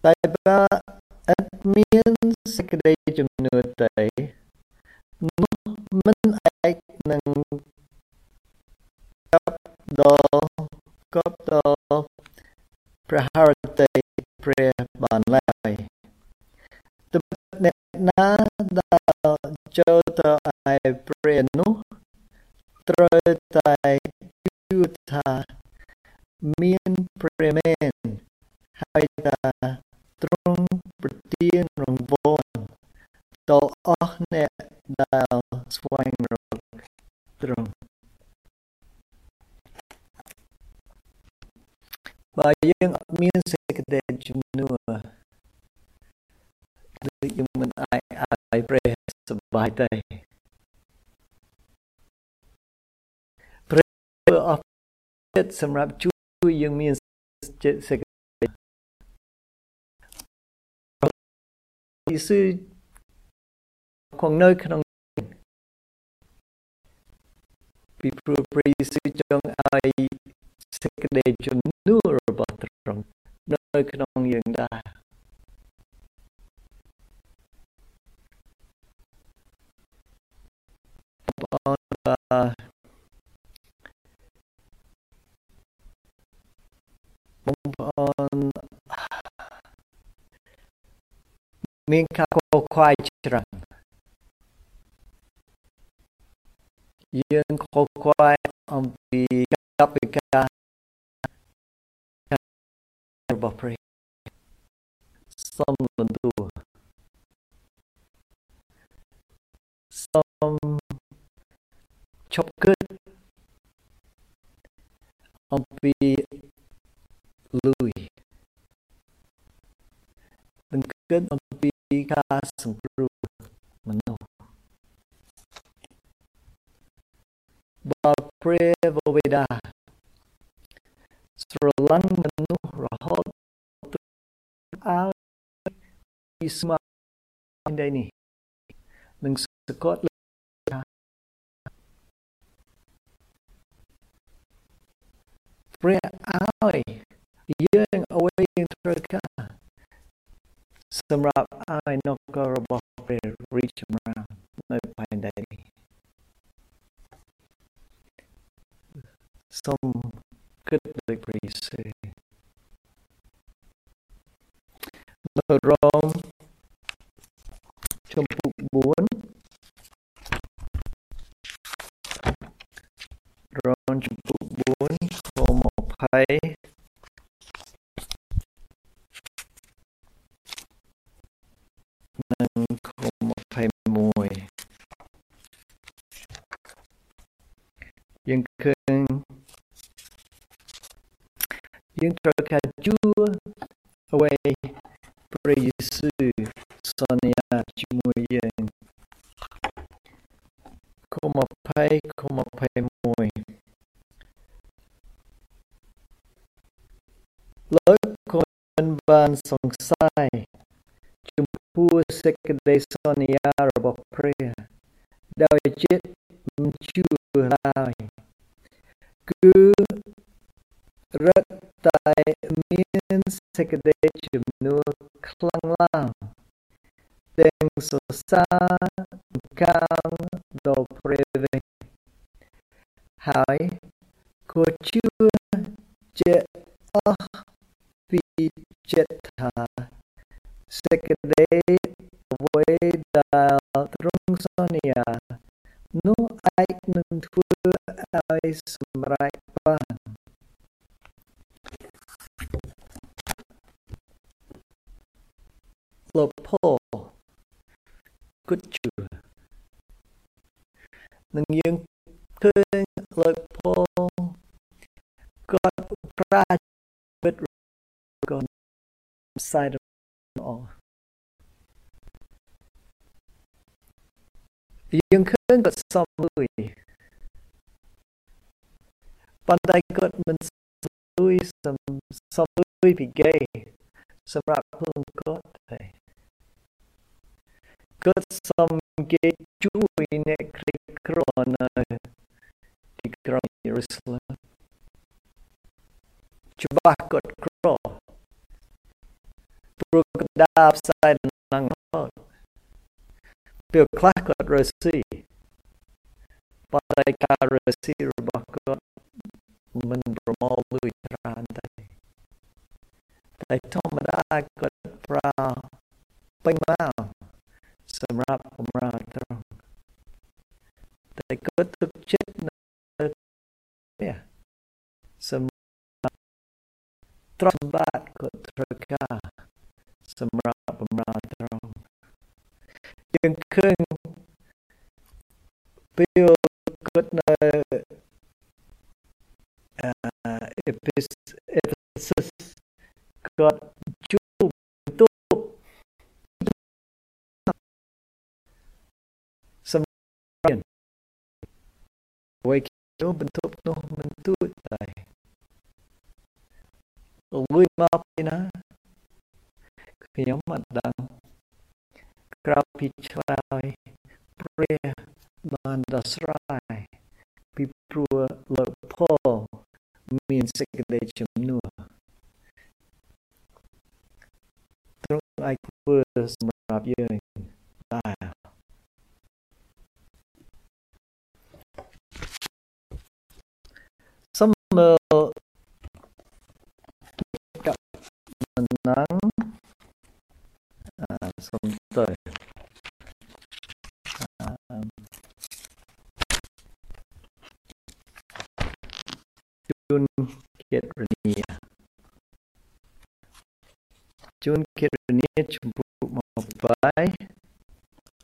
តែបើឥតមានសេចក្តីជំនឿទេនោះមិនអាចនឹងកប់ដល់ព្រះハរតីព្រះបានឡើយទើបអ្នកណាដែលចូលទៅឯព្រះនោះត្រូវតែជឿថាមានព្រះមែនហើយថាទ្រង់ប្រទានរង្វាន់ដល់អស់អ្នកដែលស្វែងរកទ្រង់បើយើងអត់មានសេចក្តីជំនឿដូចយើងមិនអាចឲ្យព្រះសប្បាយទេព្រះអស់ចិត្តសម្រាប់ជួយយើងមានចិត្តសេចក្តីយេស៊ូវគង់នៅក្នុងពីព្រោះព្រះយេស៊ូវចង់ឲ្យសេចក្តីជំនឿរបស់ទ្រង់នៅក្នុងយើងដែរបងប្អូនមានការខកខ្វល់ច្រើនយើងខកខ្វល់អំពីកាប់វិការរបស់ព្រះសូមបន្ទូលសូមឈប់គិតអំពីលុយនិងគិតអំពីការសង្គ្រោះមនុស្សបើព្រះវេដាស្រឡាញ់មនុស្សរហូតឲ្យពីស្មារតីនេះនឹងសង្កត់ព្រះឲ្យយើងអ្វីយើងត្រូវការសម្រាប់ឲ្យនគររបស់ព្រះរីកចម្រើននៅផែនដីនេះសូមគិតដូចព្រះយេស៊ូវនៅរ៉ូមជំពូក4រ៉ូមជំពូក4ខ20និងខ21យើងឃើញយើងត្រូវការជួអ្វីព្រះយេស៊ូវសន្យាជាមួយយើងខ20ខ21លោកក៏មិនបានសង្ស័យចំពោះសេចក្តីសន្យារបស់ព្រះដោយចិត្តមិនជឿឡើយគឺរឹតតែមានសេចក្តីជំនឿខ្លាំងឡើងទាំងសរសើរកាងដល់ព្រះវិញហើយក៏ជឿជាអស់ពីចិត្តថាសេចក្តីអ្វីដែលទ្រង់សន្យានោះអាចនឹងធ្វើឲ្យសម្រេចបានលោកផលគិតជឿនឹងយើងឃើញលោកផលគាត់ប្រាជ្ញវិតគាត់ផ្សាយល្អយើងឃើញគាត់សំលុយប៉ុន្តែគាត់មិនលុយសំលុយពីគេសម្រាប់ខ្លួនគាត់ទេគាត់សំគេជួយអ្នកក្រីក្រនៅទីក្រុងយេរូសាឡិមច្បាស់គាត់ក្រព្រោះកដាផ្សាយនឹងពេលខ្លះគាត់រស់ស៊ីប៉ុន្តែការរស់ស៊ីរបស់គាត់មិនប្រមូលលុយច្រើនទេតែធម្មតាគាត់ប្រើពេញមកសម្រាប់បម្រើត្រង់តែគាត់ទុកចិត្តនៅនេះសម្រាប់ទ្រព្យសម្បត្តិគាត់ត្រូវការសម្រាប់បម្រើត្រង់យើងឃើញពេលគាត់នៅEphesus គាត់ជួបទូសម្រាប់វិញជួបបន្ទប់នោះមិនទូចតែលុយមកពីណាខ្ញុំអត់ដឹងក្រៅពីឆ្លើយព្រះបានដោះស្រាយពីព្រោះលោកផលមានសេចក្តីជំនួសទ្រង់អាចធ្វើសម្រាប់យើងដែរសូមមើលกับmenangសូមទៅជួនគិតរនីជំពូកមកបាយ